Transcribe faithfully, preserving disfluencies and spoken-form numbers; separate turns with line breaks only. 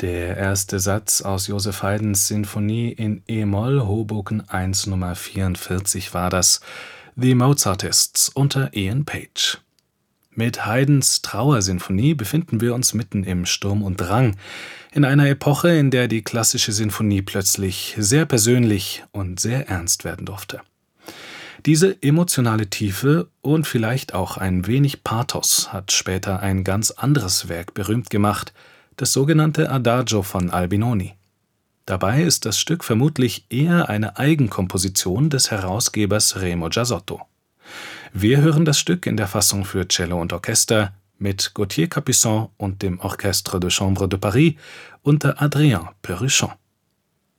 Der erste Satz aus Joseph Haydns Sinfonie in e-Moll, Hoboken eins Nummer vierundvierzig war das, The Mozartists unter Ian Page. Mit Haydns Trauersinfonie befinden wir uns mitten im Sturm und Drang, in einer Epoche, in der die klassische Sinfonie plötzlich sehr persönlich und sehr ernst werden durfte. Diese emotionale Tiefe und vielleicht auch ein wenig Pathos hat später ein ganz anderes Werk berühmt gemacht, das sogenannte Adagio von Albinoni. Dabei ist das Stück vermutlich eher eine Eigenkomposition des Herausgebers Remo Giasotto. Wir hören das Stück in der Fassung für Cello und Orchester mit Gauthier Capuçon und dem Orchestre de Chambre de Paris unter Adrien Péruchon.